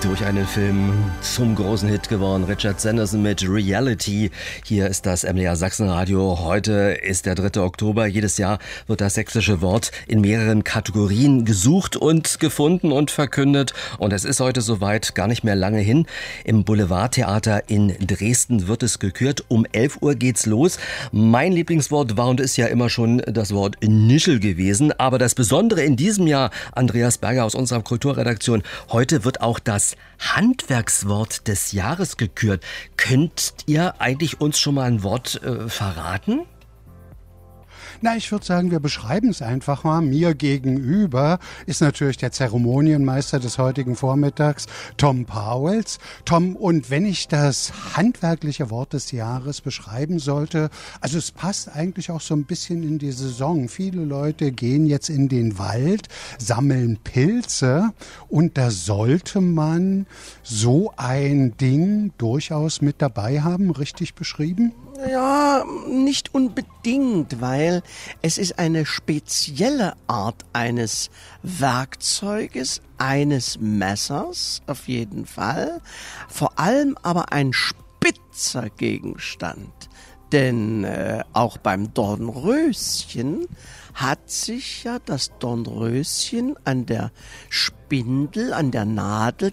durch einen Film zum großen Hit geworden. Richard Sanderson mit Reality. Hier ist das MDR Sachsenradio. Heute ist der 3. Oktober. Jedes Jahr wird das sächsische Wort in mehreren Kategorien gesucht und gefunden und verkündet. Und es ist heute soweit, gar nicht mehr lange hin. Im Boulevardtheater in Dresden wird es gekürt. Um 11 Uhr geht's los. Mein Lieblingswort war und ist ja immer schon das Wort Nischel gewesen. Aber das Besondere in diesem Jahr, Andreas Berger aus unserer Kulturredaktion, heute wird auch das Handwerkswort des Jahres gekürt. Könnt ihr eigentlich uns schon mal ein Wort verraten? Na, ich würde sagen, wir beschreiben es einfach mal. Mir gegenüber ist natürlich der Zeremonienmeister des heutigen Vormittags, Tom Pauwels. Tom, und wenn ich das handwerkliche Wort des Jahres beschreiben sollte, also es passt eigentlich auch so ein bisschen in die Saison. Viele Leute gehen jetzt in den Wald, sammeln Pilze und da sollte man so ein Ding durchaus mit dabei haben, richtig beschrieben? Ja, nicht unbedingt, weil es ist eine spezielle Art eines Werkzeuges, eines Messers auf jeden Fall, vor allem aber ein spitzer Gegenstand. Denn auch beim Dornröschen hat sich ja das Dornröschen an der Spindel, an der Nadel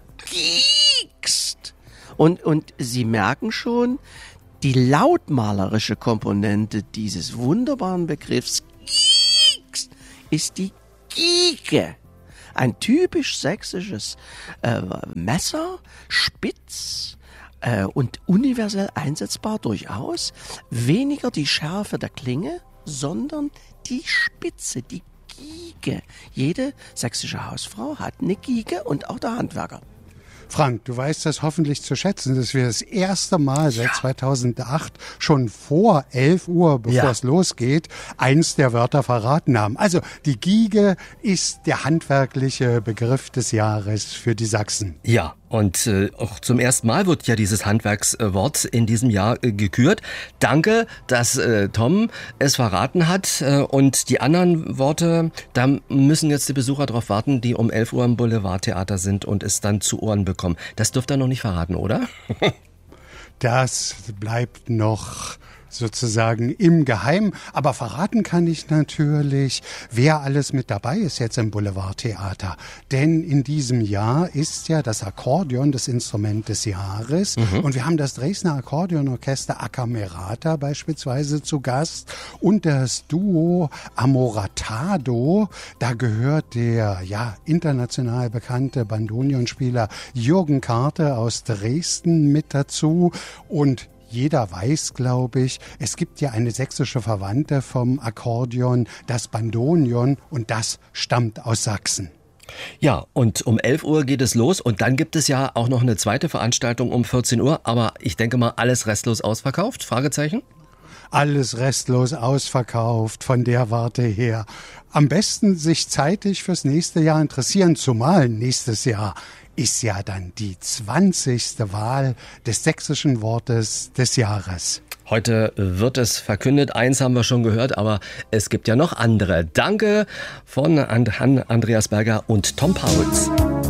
gekiekst. Und Sie merken schon, die lautmalerische Komponente dieses wunderbaren Begriffs Gieks ist die Gieke. Ein typisch sächsisches Messer, spitz und universell einsetzbar durchaus. Weniger die Schärfe der Klinge, sondern die Spitze, die Gieke. Jede sächsische Hausfrau hat eine Gieke und auch der Handwerker. Frank, du weißt das hoffentlich zu schätzen, dass wir das erste Mal seit 2008 schon vor 11 Uhr, bevor es losgeht, eins der Wörter verraten haben. Also die Giege ist der handwerkliche Begriff des Jahres für die Sachsen. Ja, und auch zum ersten Mal wird ja dieses Handwerkswort in diesem Jahr gekürt. Danke, dass Tom es verraten hat. Und die anderen Worte, da müssen jetzt die Besucher drauf warten, die um 11 Uhr im Boulevardtheater sind und es dann zu Ohren bekommen. Das dürft ihr noch nicht verraten, oder? Das bleibt noch sozusagen im Geheimen. Aber verraten kann ich natürlich, wer alles mit dabei ist jetzt im Boulevardtheater. Denn in diesem Jahr ist ja das Akkordeon das Instrument des Jahres. Und wir haben das Dresdner Akkordeonorchester Acamerata beispielsweise zu Gast und das Duo Amoratado. Da gehört der international bekannte Bandonionspieler Jürgen Karte aus Dresden mit dazu. Und jeder weiß, glaube ich, es gibt ja eine sächsische Verwandte vom Akkordeon, das Bandonion, und das stammt aus Sachsen. Ja, und um 11 Uhr geht es los und dann gibt es ja auch noch eine zweite Veranstaltung um 14 Uhr, aber ich denke mal, alles restlos ausverkauft? Fragezeichen? Alles restlos ausverkauft von der Warte her. Am besten sich zeitig fürs nächste Jahr interessieren, zumal nächstes Jahr ist ja dann die 20. Wahl des sächsischen Wortes des Jahres. Heute wird es verkündet. Eins haben wir schon gehört, aber es gibt ja noch andere. Danke von Andreas Berger und Tom Pauwels.